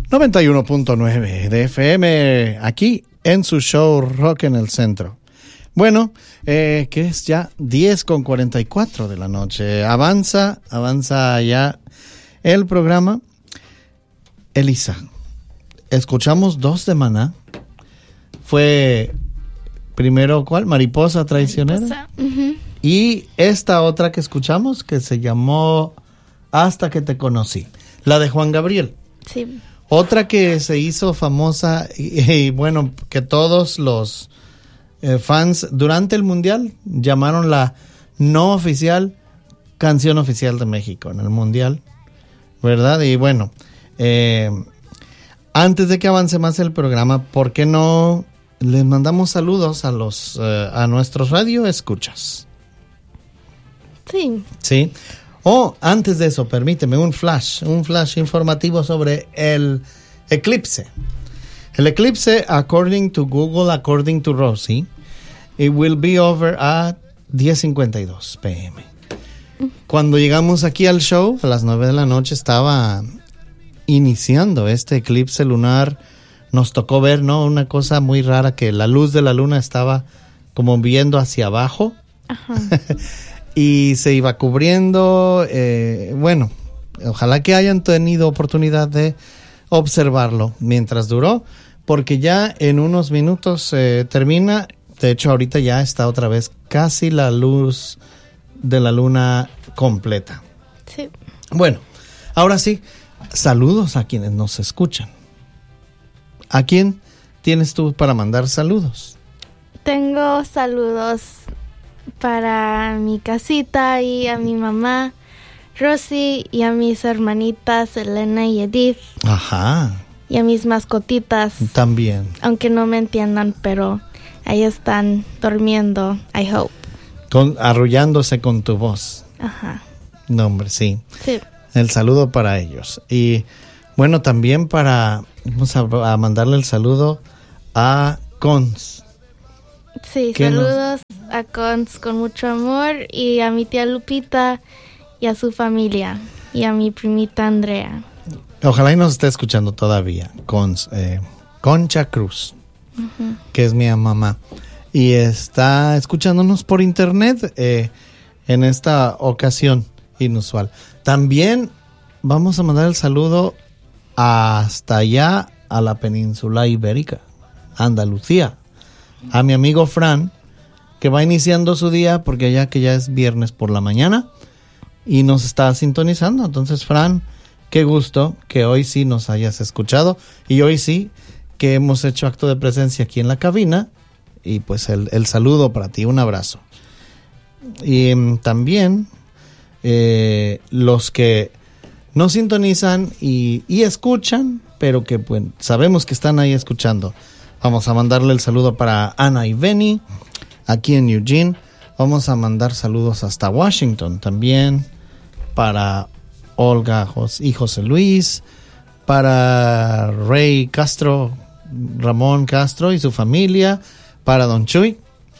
91.9 de FM, aquí en su show Rock en el Centro. Bueno, que es ya 10:44 de la noche. Avanza ya el programa. Elisa, escuchamos 2 de Maná. Fue primero, ¿cuál? Mariposa Traicionera. Uh-huh. Y esta otra que escuchamos, que se llamó Hasta que te conocí. La de Juan Gabriel. Sí. Otra que se hizo famosa y bueno, que todos los fans durante el Mundial llamaron la no oficial canción oficial de México en el Mundial, ¿verdad? Y bueno, antes de que avance más el programa, ¿por qué no les mandamos saludos a nuestros radio escuchas? Sí. Sí. Antes de eso, permíteme un flash informativo sobre el eclipse. El eclipse, according to Google, according to Rosie, it will be over at 10:52 p.m. Cuando llegamos aquí al show, a las 9 de la noche, estaba iniciando este eclipse lunar. Nos tocó ver, ¿no? Una cosa muy rara, que la luz de la luna estaba como viendo hacia abajo. Ajá. Y se iba cubriendo. Bueno, ojalá que hayan tenido oportunidad de observarlo mientras duró, porque ya en unos minutos termina. De hecho, ahorita ya está otra vez casi la luz de la luna completa. Sí. Bueno, ahora sí, saludos a quienes nos escuchan. ¿A quién tienes tú para mandar saludos? Tengo saludos para mi casita y a mi mamá, Rosy, y a mis hermanitas, Elena y Edith. Ajá. Y a mis mascotitas. También. Aunque no me entiendan, pero ahí están durmiendo, I hope. Arrullándose con tu voz. Ajá. No, hombre, sí. Sí. El saludo para ellos. Y bueno, también vamos a mandarle el saludo a Cons. Sí, saludos a Cons con mucho amor, y a mi tía Lupita y a su familia y a mi primita Andrea. Ojalá y nos esté escuchando todavía, Concha Cruz, uh-huh, que es mi mamá, y está escuchándonos por internet en esta ocasión inusual. También vamos a mandar el saludo hasta allá a la península ibérica, Andalucía, a mi amigo Fran, que va iniciando su día, porque allá que ya es viernes por la mañana y nos está sintonizando. Entonces, Fran, qué gusto que hoy sí nos hayas escuchado, y hoy sí que hemos hecho acto de presencia aquí en la cabina, y pues el saludo para ti, un abrazo. Y también los que nos sintonizan y escuchan, pero que pues, sabemos que están ahí escuchando. Vamos a mandarle el saludo para Ana y Benny, aquí en Eugene. Vamos a mandar saludos hasta Washington también, para Olga y José Luis, para Ray Castro, Ramón Castro y su familia, para Don Chuy.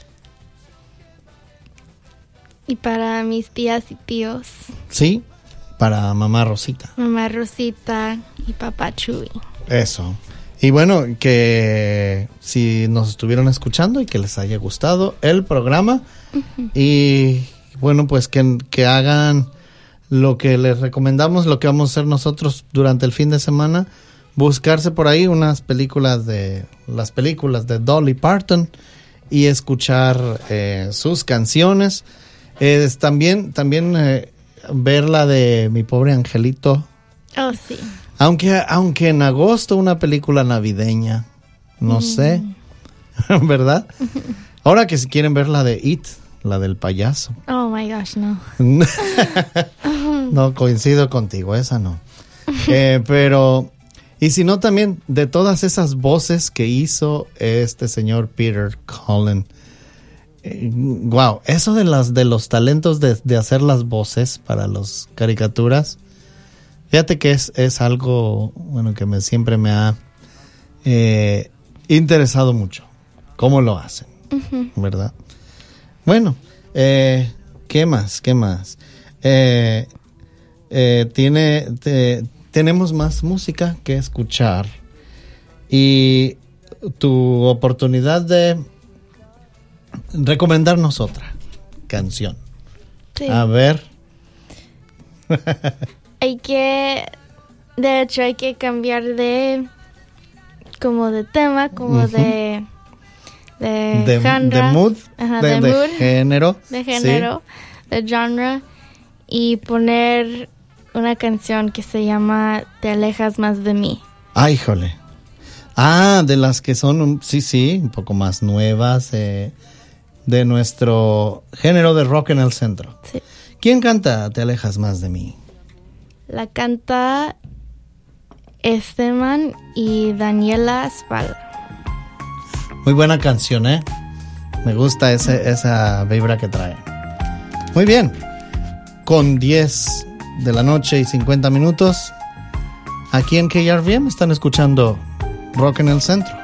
Y para mis tías y tíos. Sí, para mamá Rosita. Mamá Rosita y papá Chuy. Eso. Y bueno, que si nos estuvieron escuchando y que les haya gustado el programa, uh-huh, y bueno, pues que hagan lo que les recomendamos, lo que vamos a hacer nosotros durante el fin de semana, buscarse por ahí las películas de Dolly Parton y escuchar sus canciones. También ver la de Mi Pobre Angelito. Oh, sí. Aunque en agosto una película navideña, no sé, ¿verdad? Ahora que si quieren ver la de It, la del payaso. Oh my gosh, no. No, coincido contigo, esa no. Pero, y si no, también de todas esas voces que hizo este señor Peter Cullen. Wow, eso de los talentos de hacer las voces para las caricaturas. Fíjate que es algo, bueno, que siempre me ha interesado mucho. ¿Cómo lo hacen? Uh-huh. ¿Verdad? Bueno, ¿qué más? tenemos más música que escuchar y tu oportunidad de recomendarnos otra canción. Sí. A ver. De hecho, hay que cambiar de tema, de genre. De mood. Ajá, de mood, género. De género, sí. De genre. Y poner una canción que se llama Te alejas más de mí. Ay, híjole. De las que son, un poco más nuevas, de nuestro género de rock en el centro. Sí. ¿Quién canta Te alejas más de mí? La canta Esteban y Daniela Spal. Muy buena canción, ¿eh? Me gusta esa vibra que trae. Muy bien. Con 10 de la noche y 50 minutos, aquí en KRVM están escuchando Rock en el Centro.